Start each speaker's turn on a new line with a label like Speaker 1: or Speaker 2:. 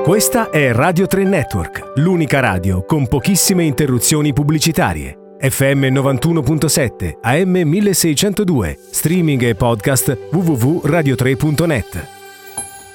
Speaker 1: Questa è Radio 3 Network, l'unica radio con pochissime interruzioni pubblicitarie. FM 91.7, AM 1602, streaming e podcast www.radio3.net.